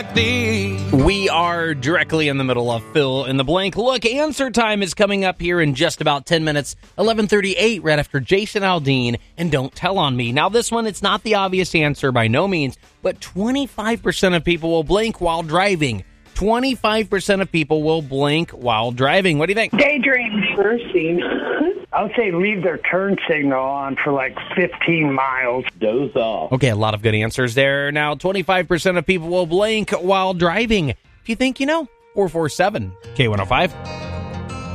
We are directly in the middle of Fill in the Blank. Look, answer time is coming up here in just about 10 minutes, 11:38, right after Jason Aldean and Don't Tell on Me. Now, this one, it's not the obvious answer by no means, but 25% of people will blink while driving. 25% of people will blink while driving. What do you think? Daydream. Cursing. I would say leave their turn signal on for like 15 miles. Doze off. Okay, a lot of good answers there. Now, 25% of people will blink while driving. If you think you know, 447 K105.